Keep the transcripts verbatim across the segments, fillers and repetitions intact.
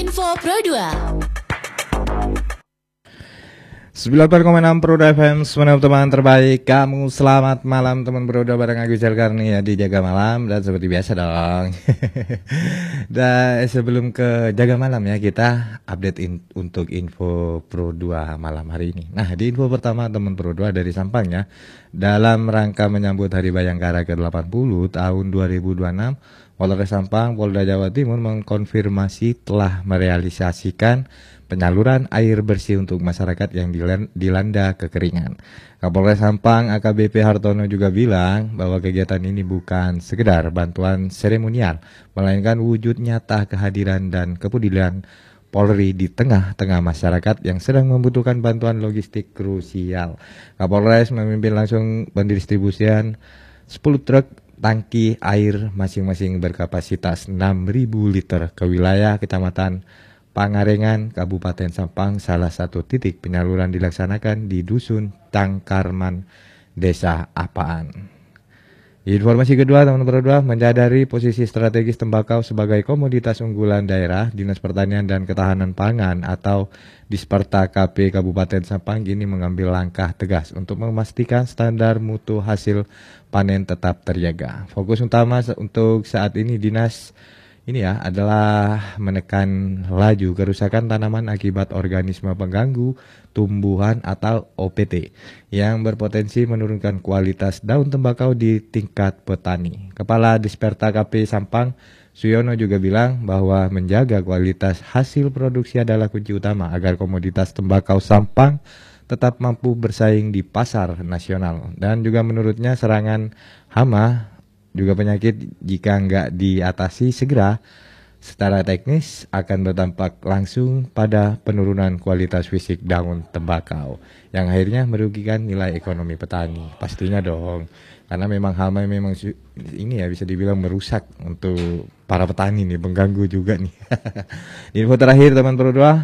Info Pro dua. sembilan puluh delapan koma enam Pro F M, semua teman terbaik kamu. Selamat malam teman Pro dua bareng aku Jalkarni ya di Jaga Malam. Dan seperti biasa dong dan sebelum ke Jaga Malam ya, kita update in, untuk info Pro dua malam hari ini. Nah, di info pertama teman Pro dua dari Sampang ya, dalam rangka menyambut Hari Bayangkara ke delapan puluh tahun dua ribu dua puluh enam, Polres Sampang, Polda Jawa Timur mengkonfirmasi telah merealisasikan penyaluran air bersih untuk masyarakat yang dilanda kekeringan. Kapolres Sampang A K B P Hartono juga bilang bahwa kegiatan ini bukan sekedar bantuan seremonial, melainkan wujud nyata kehadiran dan kepedulian Polri di tengah-tengah masyarakat yang sedang membutuhkan bantuan logistik krusial. Kapolres memimpin langsung pendistribusian sepuluh truk tangki air masing-masing berkapasitas enam ribu liter ke wilayah Kecamatan Pangarengan, Kabupaten Sampang. Salah satu titik penyaluran dilaksanakan di Dusun Tangkarman, Desa Apaan. Informasi kedua, teman-teman berdua, menyadari posisi strategis tembakau sebagai komoditas unggulan daerah, Dinas Pertanian dan Ketahanan Pangan atau Disperta K P Kabupaten Sampang kini mengambil langkah tegas untuk memastikan standar mutu hasil panen tetap terjaga. Fokus utama untuk saat ini Dinas ini ya adalah menekan laju kerusakan tanaman akibat organisme pengganggu tumbuhan atau O P T yang berpotensi menurunkan kualitas daun tembakau di tingkat petani. Kepala Disperta K P Sampang Suyono juga bilang bahwa menjaga kualitas hasil produksi adalah kunci utama agar komoditas tembakau Sampang tetap mampu bersaing di pasar nasional. Dan juga menurutnya serangan hama juga penyakit jika nggak diatasi segera secara teknis akan berdampak langsung pada penurunan kualitas fisik daun tembakau yang akhirnya merugikan nilai ekonomi petani. Pastinya dong, karena memang hama memang ini ya bisa dibilang merusak untuk para petani nih, mengganggu juga nih. Info terakhir teman Pro dua,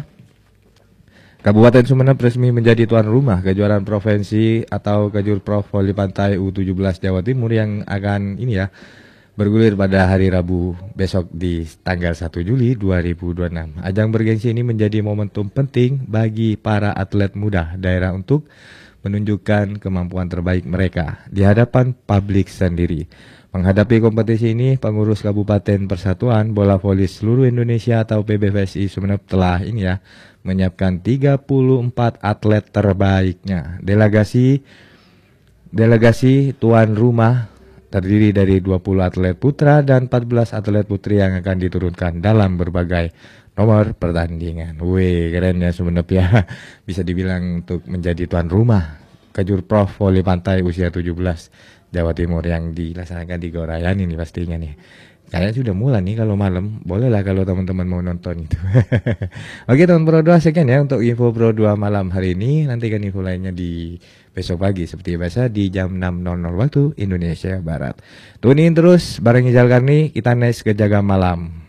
Kabupaten Sumeneb resmi menjadi tuan rumah kejuaraan provinsi atau Kejurprov Voli Pantai U tujuh belas Jawa Timur yang akan ini ya bergulir pada hari Rabu besok di tanggal satu Juli dua ribu dua puluh enam. Ajang bergengsi ini menjadi momentum penting bagi para atlet muda daerah untuk menunjukkan kemampuan terbaik mereka di hadapan publik sendiri. Menghadapi kompetisi ini, pengurus Kabupaten Persatuan Bola Voli Seluruh Indonesia atau P B V S I Sumeneb telah ini ya menyiapkan tiga puluh empat atlet terbaiknya. Delegasi delegasi tuan rumah terdiri dari dua puluh atlet putra dan empat belas atlet putri yang akan diturunkan dalam berbagai nomor pertandingan. Wih, keren ya Sumeneb ya. Bisa dibilang untuk menjadi tuan rumah Kejurprov Voli Pantai usia tujuh belas Jawa Timur yang dilaksanakan di Gorayan ini pastinya nih. Kayaknya sudah mulai nih kalau malam. Bolehlah kalau teman-teman mau nonton itu. Oke teman Pro dua, sekian ya untuk info Pro dua malam hari ini. Nantikan info lainnya di besok pagi seperti biasa di jam enam nol nol waktu Indonesia Barat. Tunin terus bareng Jalkarni, kita next ke Jaga Malam.